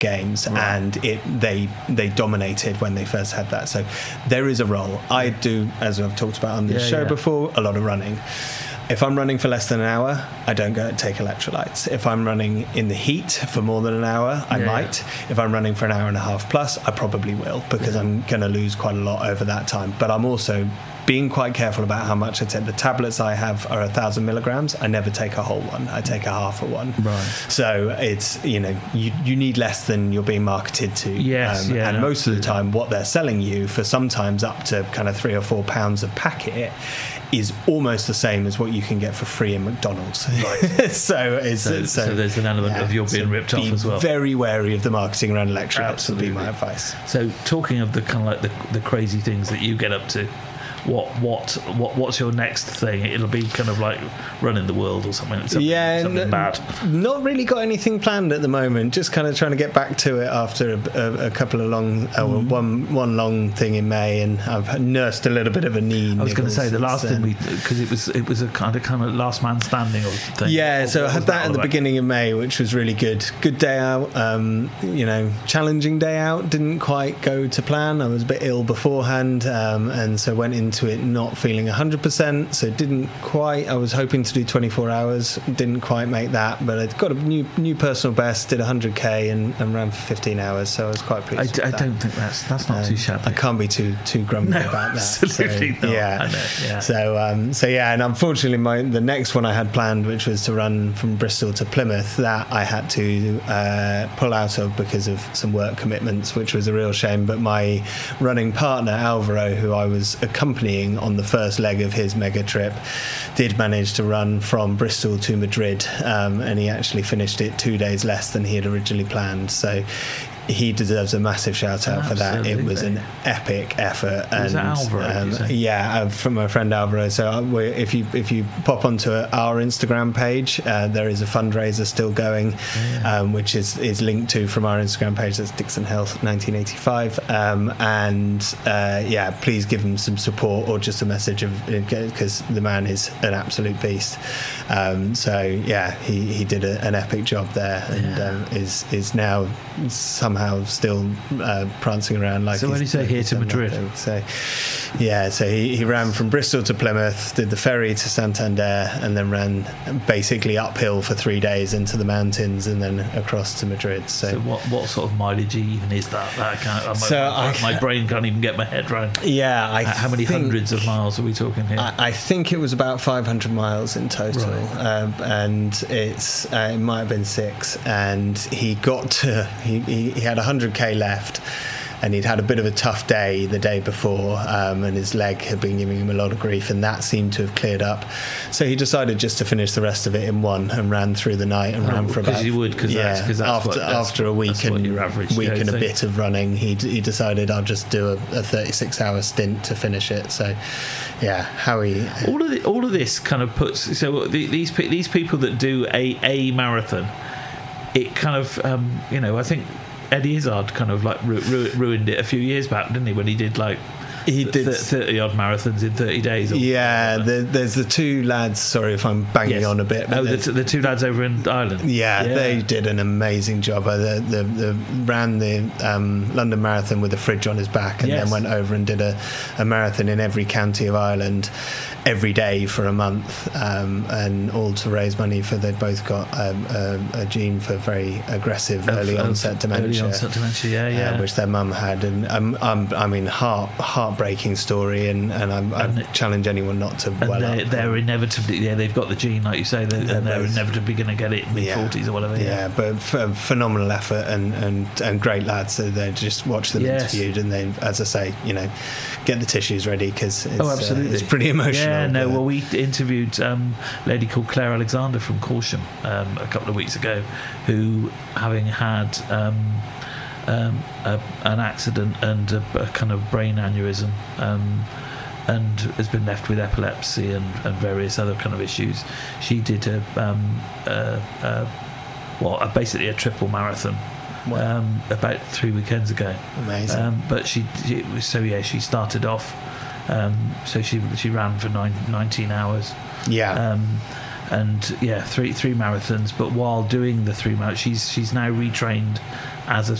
Games, and they dominated when they first had that. So there is a role. I do, as I've talked about on this show before, a lot of running. If I'm running for less than an hour, I don't go and take electrolytes. If I'm running in the heat for more than an hour, I might. If I'm running for an hour and a half plus, I probably will, because I'm going to lose quite a lot over that time. But I'm also being quite careful about how much I take. The tablets I have are 1,000 milligrams. I never take a whole one. I take a half of one. Right. So it's, you need less than you're being marketed to. Yes. And most of the time, what they're selling you for sometimes up to kind of £3 or £4 a packet is almost the same as what you can get for free in McDonald's. Right. so there's an element of you're being ripped off as well. Be very wary of the marketing around electrolytes would be my advice. So talking of the kind of like the crazy things that you get up to, what's your next thing? It'll be kind of like running the world or something mad. Not really got anything planned at the moment. Just kind of trying to get back to it after a couple of long, one long thing in May, and I've nursed a little bit of a knee. I was going to say the last thing because it was a kind of last man standing or thing. Yeah, so I had that at the beginning of May, which was really good. Good day out. Challenging day out. Didn't quite go to plan. I was a bit ill beforehand, and so went into it not feeling 100%, so didn't quite. I was hoping to do 24 hours, didn't quite make that, but I got a new personal best, did 100k and ran for 15 hours, so I was quite pleased. I don't think that's not too shabby. I can't be too grumpy about that. Absolutely not. Yeah. I know, yeah. So and unfortunately the next one I had planned, which was to run from Bristol to Plymouth, that I had to pull out of because of some work commitments, which was a real shame. But my running partner Alvaro, who I was accompanying on the first leg of his mega trip, did manage to run from Bristol to Madrid, and he actually finished it 2 days less than he had originally planned. So he deserves a massive shout out for that. It was an epic effort. Was that Alvaro? From my friend Alvaro. So if you pop onto our Instagram page, there is a fundraiser still going, which is linked to from our Instagram page. That's Dixon Health 1985. Please give him some support or just a message because the man is an absolute beast. He did an epic job there, and is now somehow still prancing around like. So when you say here to Madrid, so he ran from Bristol to Plymouth, did the ferry to Santander, and then ran basically uphill for 3 days into the mountains, and then across to Madrid. So what sort of mileage even is that? My brain can't even get my head around. Yeah, how many hundreds of miles are we talking here? I think it was about 500 miles in total, right. And it might have been 6. And he got to he had 100k left, and he'd had a bit of a tough day the day before, and his leg had been giving him a lot of grief, and that seemed to have cleared up. So he decided just to finish the rest of it in one, and ran through the night and ran for about. After a week and a bit of running, he decided I'll just do a 36-hour stint to finish it. So, yeah, all of this kind of puts these people that do a marathon. It kind of, I think Eddie Izzard kind of like ruined it a few years back, didn't he? When he did 30 odd marathons in 30 days. There's the two lads. Sorry if I'm banging on a bit. But the two lads over in Ireland. Yeah, they did an amazing job. They ran the London Marathon with a fridge on his back, and then went over and did a marathon in every county of Ireland every day for a month, and all to raise money for. They'd both got a gene for very aggressive early onset dementia. Which their mum had, and heartbreaking story, and I challenge anyone not to. They're inevitably, they've got the gene, like you say, and they're inevitably going to get it in mid-40s or whatever. Yeah, but phenomenal effort and great lads. So they just watch them interviewed, and they, as I say, get the tissues ready because it's pretty emotional. Yeah, no. Well, we interviewed a lady called Claire Alexander from Corsham a couple of weeks ago, who, having had an accident and a kind of brain aneurysm, and has been left with epilepsy and various other kind of issues. She did basically a triple marathon. Wow. About 3 weekends ago. Amazing. But she started off. So she ran for 19 hours. Yeah. Three marathons. But while doing the 3 marathons, she's now retrained as a